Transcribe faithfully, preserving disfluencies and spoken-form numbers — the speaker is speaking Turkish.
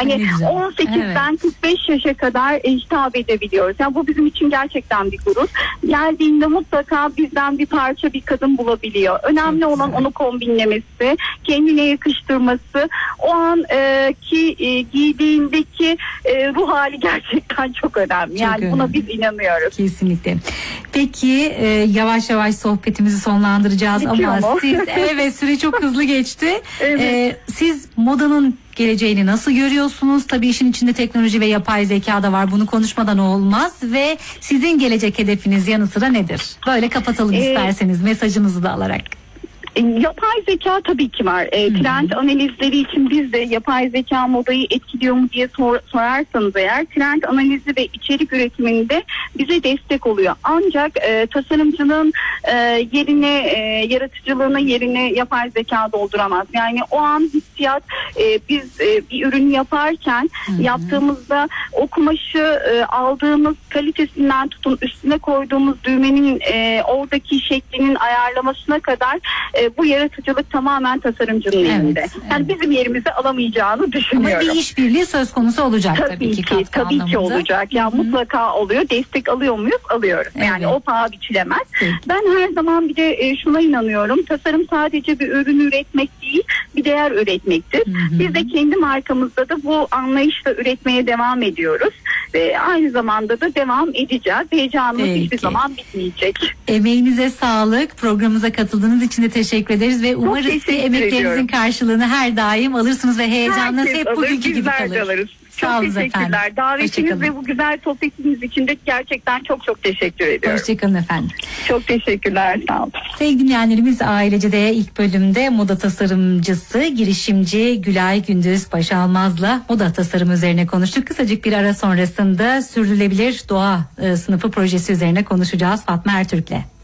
Hani on sekizden evet. kırk beş yaşa kadar hitap edebiliyoruz. Yani bu bizim için gerçekten bir gurur. Geldiğinde mutlaka bizden bir parça bir kadın bulabiliyor. Önemli olan onu kombinlemesi, kendine yakıştırması, o an e, ki e, giydiğindeki e, ruh hali gerçekten çok önemli. Yani çok buna önemli. Biz inanıyoruz. Kesinlikle. Peki e, yavaş yavaş sohbetimizi sonlandıracağız. Bitiyor ama mu? Siz evet süre çok hızlı geçti. Evet. E, siz modanın geleceğini nasıl görüyorsunuz? Tabii işin içinde teknoloji ve yapay zeka da var. Bunu konuşmadan olmaz ve sizin gelecek hedefiniz yanı sıra nedir? Böyle kapatalım ee, isterseniz mesajınızı da alarak. Yapay zeka tabii ki var. E, trend analizleri için biz de yapay zeka modayı etkiliyor mu diye sor, sorarsanız eğer, trend analizi ve içerik üretiminde bize destek oluyor. Ancak e, tasarımcının e, yerine, e, yaratıcılığının yerine yapay zeka dolduramaz. Yani o an hissiyat, e, biz e, bir ürünü yaparken Hı-hı. yaptığımızda o kumaşı e, aldığımız kalitesinden tutun üstüne koyduğumuz düğmenin e, oradaki şeklinin ayarlamasına kadar e, bu yaratıcılık tamamen tasarımcının evet, elinde. Evet. Yani bizim yerimizi alamayacağını düşünüyorum. Ama bir işbirliği söz konusu olacak tabii, tabii ki. ki tabii anlamında. Ki olacak. Yani Hı-hı. mutlaka oluyor. Destek alıyor muyuz? Alıyoruz. Evet. Yani o paha biçilemez. Evet. Ben her zaman bir de e, şuna inanıyorum. Tasarım sadece bir ürün üretmek değil, bir değer üretmektir. Hı-hı. Biz de kendi markamızda da bu anlayışla üretmeye devam ediyoruz. Ve aynı zamanda da devam edeceğiz. Heyecanımız Peki. hiçbir zaman bitmeyecek. Emeğinize sağlık. Programımıza katıldığınız için de teşekkür ederiz ve umarız ki emeklerinizin ediyorum. karşılığını her daim alırsınız ve heyecanınız Herkes hep alır, bugünkü gibi kalır. Alırız. Çok teşekkürler. Davetiniz ve bu güzel sohbetiniz için de gerçekten çok çok teşekkür ediyorum. Hoşçakalın efendim. Çok teşekkürler. Sağ olun. Sevgili dinleyenlerimiz, Ailece'de ilk bölümde moda tasarımcısı, girişimci Gülay Gündüz Başalmaz'la moda tasarımı üzerine konuştuk. Kısacık bir ara sonrasında sürdürülebilir doğa e, sınıfı projesi üzerine konuşacağız Fatma Ertürk'le.